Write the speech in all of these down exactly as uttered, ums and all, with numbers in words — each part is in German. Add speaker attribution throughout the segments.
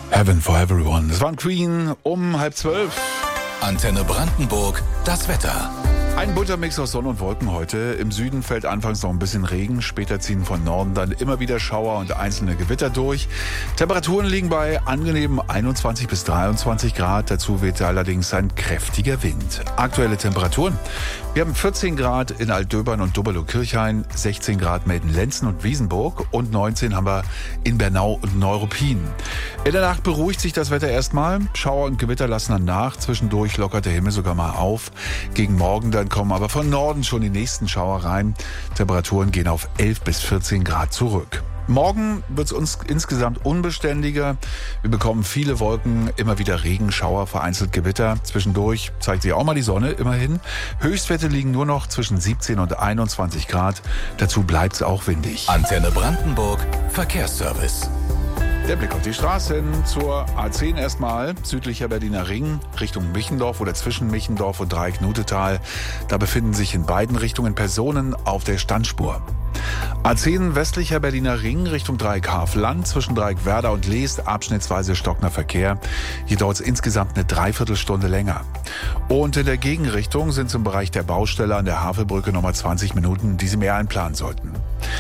Speaker 1: Heaven for Everyone. Das waren Queen um halb zwölf.
Speaker 2: Antenne Brandenburg, das Wetter.
Speaker 1: Ein bunter Mix aus Sonne und Wolken heute. Im Süden fällt anfangs noch ein bisschen Regen. Später ziehen von Norden dann immer wieder Schauer und einzelne Gewitter durch. Temperaturen liegen bei angenehmen einundzwanzig bis dreiundzwanzig Grad. Dazu weht allerdings ein kräftiger Wind. Aktuelle Temperaturen. Wir haben vierzehn Grad in Altdöbern und Dobberlow-Kirchhain, sechzehn Grad Melden-Lenzen und Wiesenburg und neunzehn haben wir in Bernau und Neuruppin. In der Nacht beruhigt sich das Wetter erstmal. Schauer und Gewitter lassen dann nach. Zwischendurch lockert der Himmel sogar mal auf. Gegen Morgen dann kommen aber von Norden schon die nächsten Schauer rein. Temperaturen gehen auf elf bis vierzehn Grad zurück. Morgen wird es uns insgesamt unbeständiger. Wir bekommen viele Wolken, immer wieder Regen, Schauer, vereinzelt Gewitter. Zwischendurch zeigt sich auch mal die Sonne, immerhin. Höchstwerte liegen nur noch zwischen siebzehn und einundzwanzig Grad. Dazu bleibt es auch windig.
Speaker 2: Antenne Brandenburg, Verkehrsservice.
Speaker 1: Der Blick auf die Straßen zur A zehn erstmal, südlicher Berliner Ring, Richtung Michendorf oder zwischen Michendorf und Dreieck-Nutetal. Da befinden sich in beiden Richtungen Personen auf der Standspur. A zehn westlicher Berliner Ring Richtung Dreieck-Havelland, zwischen Dreieck-Werder und Leest abschnittsweise stockender Verkehr. Hier dauert es insgesamt eine Dreiviertelstunde länger. Und in der Gegenrichtung sind es im Bereich der Baustelle an der Havelbrücke nochmal zwanzig Minuten, die Sie mehr einplanen sollten.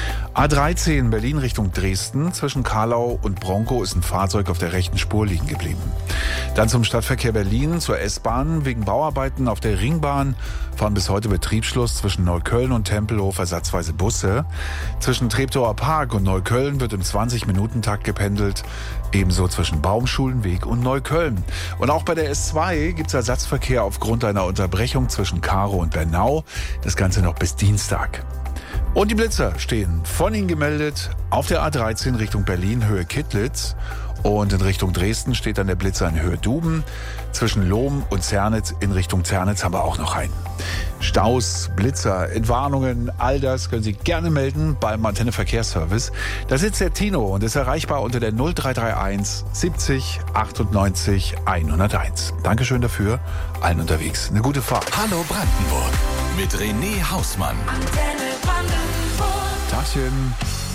Speaker 1: A dreizehn Berlin Richtung Dresden, zwischen Karlau und Bronkow ist ein Fahrzeug auf der rechten Spur liegen geblieben. Dann zum Stadtverkehr Berlin, zur S-Bahn. Wegen Bauarbeiten auf der Ringbahn fahren bis heute Betriebsschluss zwischen Neukölln und Tempelhof ersatzweise Busse. Zwischen Treptower Park und Neukölln wird im zwanzig-Minuten-Takt gependelt. Ebenso zwischen Baumschulenweg und Neukölln. Und auch bei der S zwei gibt es Ersatzverkehr aufgrund einer Unterbrechung zwischen Karow und Bernau. Das Ganze noch bis Dienstag. Und die Blitzer stehen von Ihnen gemeldet auf der A dreizehn Richtung Berlin, Höhe Kittlitz. Und in Richtung Dresden steht dann der Blitzer in Höhe Duben. Zwischen Lohm und Zernitz in Richtung Zernitz haben wir auch noch einen. Staus, Blitzer, Entwarnungen, all das können Sie gerne melden beim Antenne Verkehrsservice. Da sitzt der Tino und ist erreichbar unter der null drei drei eins siebzig achtundneunzig hunderteins. Dankeschön dafür. Allen unterwegs eine gute Fahrt.
Speaker 2: Hallo Brandenburg mit René Hausmann.
Speaker 3: Antenne Brandenburg.
Speaker 1: Tagchen.